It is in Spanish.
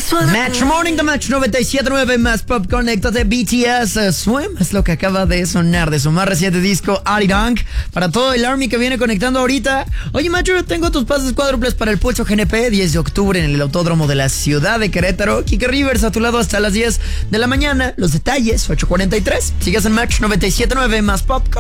Match Morning de Match 97.9 más Pop Connect de BTS. Swim es lo que acaba de sonar de su más reciente disco, Arirang. Para todo el Army que viene conectando ahorita. Oye, Macho, tengo tus pases cuádruples para el Pulso GNP, 10 de octubre en el Autódromo de la ciudad de Querétaro. Kike Rivers a tu lado hasta las 10 de la mañana. Los detalles, 8:43. Sigues en Match 97.9 más Pop Connect.